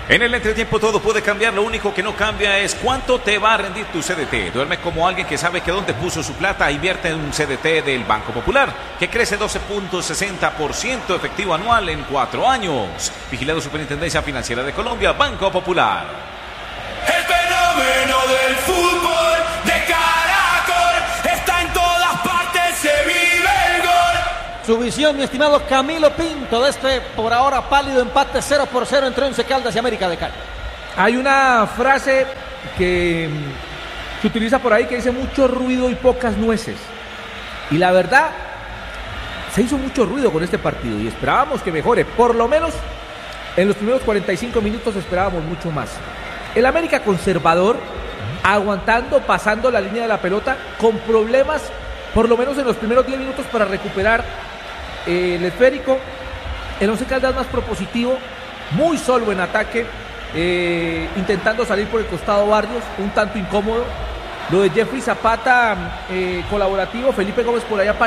En el entretiempo todo puede cambiar, lo único que no cambia es cuánto te va a rendir tu CDT. Duerme como alguien que sabe que dónde puso su plata, invierte en un CDT del Banco Popular, que crece 12.60% efectivo anual en 4 años. Vigilado Superintendencia Financiera de Colombia, Banco Popular. El fenómeno del fútbol de Caracol está en todas partes, se vive el gol. Su visión, mi estimado Camilo Pinto, de este por ahora pálido empate 0-0 entre Once Caldas y América de Cali. Hay una frase que se utiliza por ahí que dice mucho ruido y pocas nueces. Y la verdad, se hizo mucho ruido con este partido y esperábamos que mejore. Por lo menos en los primeros 45 minutos esperábamos mucho más. El América conservador, aguantando, pasando la línea de la pelota, con problemas, por lo menos en los primeros 10 minutos para recuperar el esférico. El Once Caldas más propositivo, muy solo en ataque, intentando salir por el costado Barrios, un tanto incómodo. Lo de Jeffrey Zapata, colaborativo, Felipe Gómez por allá